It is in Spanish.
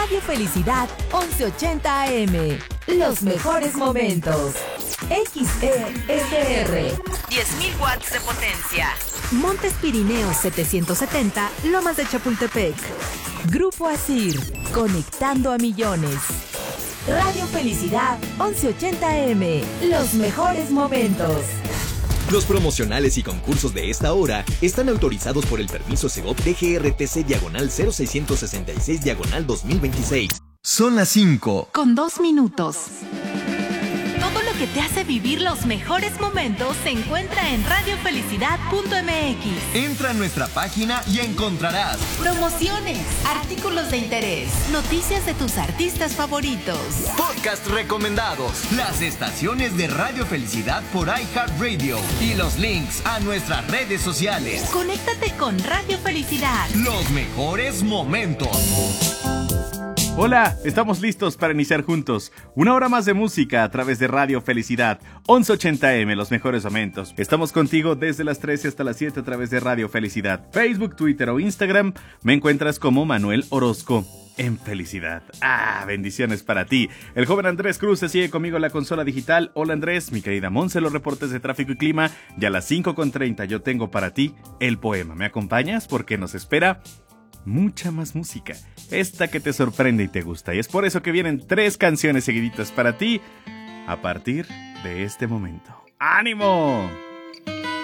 Radio Felicidad 1180 AM. Los mejores momentos. XESR. 10.000 watts de potencia. Montes Pirineos 770, Lomas de Chapultepec. Grupo Asir, conectando a millones. Radio Felicidad 1180 AM. Los mejores momentos. Los promocionales y concursos de esta hora están autorizados por el permiso Segov DGRTC/0666/2026. Son las 5. Con 2 minutos. Todo lo que te hace vivir los mejores momentos se encuentra en radiofelicidad.mx. Entra a nuestra página y encontrarás promociones, artículos de interés, noticias de tus artistas favoritos, podcast recomendados, las estaciones de Radio Felicidad por iHeartRadio y los links a nuestras redes sociales. Conéctate con Radio Felicidad. Los mejores momentos. Hola, estamos listos para iniciar juntos una hora más de música a través de Radio Felicidad 1180M, los mejores momentos. Estamos contigo desde las 13 hasta las 7 a través de Radio Felicidad. Facebook, Twitter o Instagram me encuentras como Manuel Orozco en Felicidad. Bendiciones para ti. El joven Andrés Cruz se sigue conmigo en la consola digital. Hola Andrés, mi querida Monse, los reportes de tráfico y clima. Ya a las 5:30 yo tengo para ti el poema. ¿Me acompañas? Porque nos espera mucha más música, esta que te sorprende y te gusta, y es por eso que vienen 3 canciones seguiditas para ti a partir de este momento. ¡Ánimo!